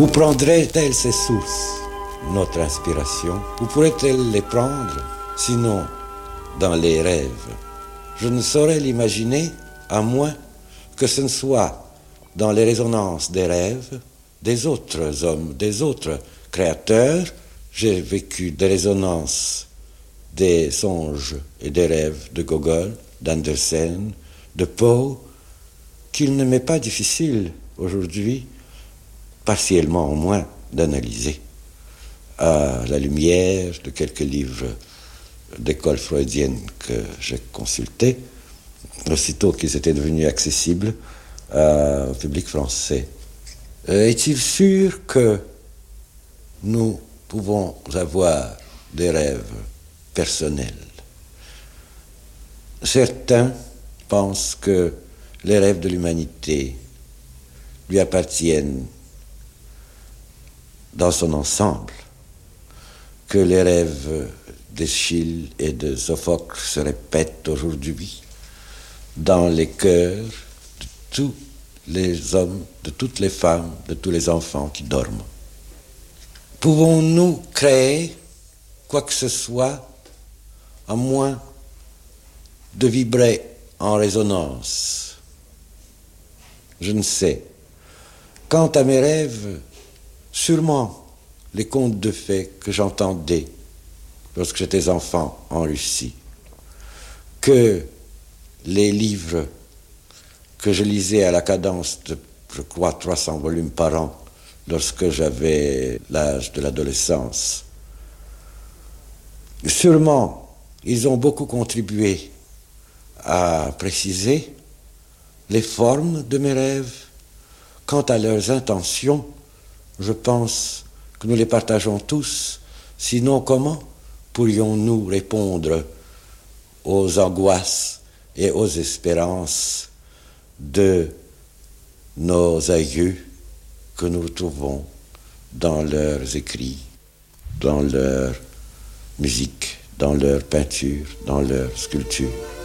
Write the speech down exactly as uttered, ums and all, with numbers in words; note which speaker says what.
Speaker 1: Où prendrait-elle ses sources, notre inspiration? Où pourrait-elle les prendre, sinon dans les rêves? Je ne saurais l'imaginer, à moins que ce ne soit dans les résonances des rêves des autres hommes, des autres créateurs. J'ai vécu des résonances des songes et des rêves de Gogol, d'Andersen, de Poe, qu'il ne m'est pas difficile aujourd'hui, partiellement au moins, d'analyser à la lumière de quelques livres d'école freudienne que j'ai consultés, aussitôt qu'ils étaient devenus accessibles euh, au public français. Euh, est-il sûr que nous pouvons avoir des rêves personnels? Certains pensent que les rêves de l'humanité lui appartiennent dans son ensemble, que les rêves d'Eschyle et de Sophocle se répètent aujourd'hui dans les cœurs de tous les hommes, de toutes les femmes, de tous les enfants qui dorment. Pouvons-nous créer quoi que ce soit à moins de vibrer en résonance? Je ne sais. Quant à mes rêves, sûrement les contes de fées que j'entendais lorsque j'étais enfant en Russie, que les livres que je lisais à la cadence de, je crois, trois cents volumes par an lorsque j'avais l'âge de l'adolescence. Sûrement, ils ont beaucoup contribué à préciser les formes de mes rêves. Quant à leurs intentions, je pense que nous les partageons tous. Sinon, comment pourrions-nous répondre aux angoisses et aux espérances de nos aïeux que nous retrouvons dans leurs écrits, dans leur musique, dans leur peinture, dans leur sculpture?